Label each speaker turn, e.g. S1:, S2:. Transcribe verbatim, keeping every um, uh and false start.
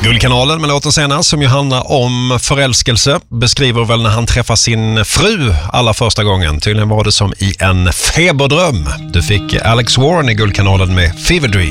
S1: Guldkanalen med låten senast som ju handlar om förälskelse beskriver väl när han träffar sin fru alla första gången. Tydligen var det som i en feberdröm. Du fick Alex Warren i Guldkanalen med Fever Dream.